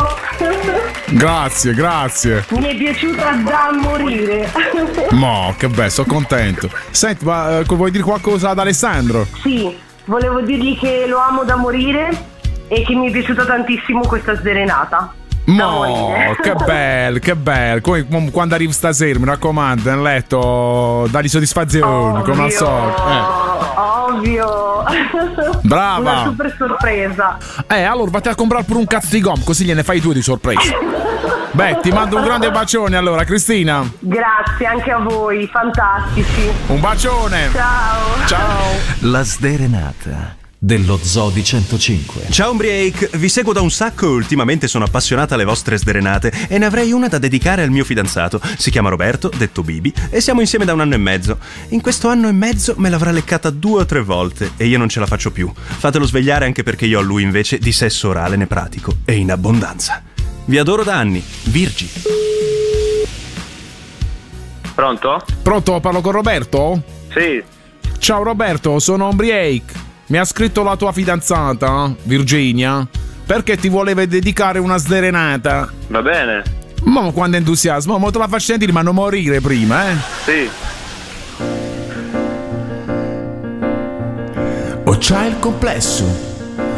Grazie, grazie. Mi è piaciuta da morire. Mo, che bello, sono contento. Senti, ma vuoi dire qualcosa ad Alessandro? Sì, volevo dirgli che lo amo da morire e che mi è piaciuta tantissimo questa sdrenata. Mo, che bello, che bello. Quando arrivi stasera, mi raccomando, nel letto, dagli soddisfazione, come al solito. Ovvio. Brava. Una super sorpresa. Allora vatti a comprare pure un cazzo di gom, così gliene fai 2 di sorpresa. Beh, ti mando un grande bacione allora, Cristina. Grazie anche a voi, fantastici. Un bacione. Ciao. Ciao. La sderenata dello Zoo di 105. Ciao Umbriake, vi seguo da un sacco e ultimamente sono appassionata alle vostre sderenate e ne avrei una da dedicare al mio fidanzato. Si chiama Roberto, detto Bibi, e siamo insieme da 1 anno e mezzo. In questo anno e mezzo me l'avrà leccata 2 o 3 volte e io non ce la faccio più. Fatelo svegliare anche perché io a lui invece di sesso orale ne pratico e in abbondanza. Vi adoro da anni, Virgi. Pronto? Pronto, parlo con Roberto? Sì. Ciao Roberto, sono Umbriake. Mi ha scritto la tua fidanzata, Virginia, perché ti voleva dedicare una sderenata. Va bene. Ma quando entusiasmo, ma te la faccio sentire, ma non morire prima, Sì. O c'hai il complesso